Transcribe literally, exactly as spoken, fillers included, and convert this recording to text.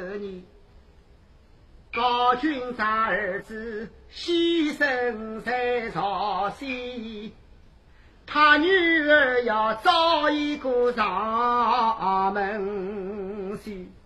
你高君长儿子牺牲在朝夕，他女儿要找一个上门去。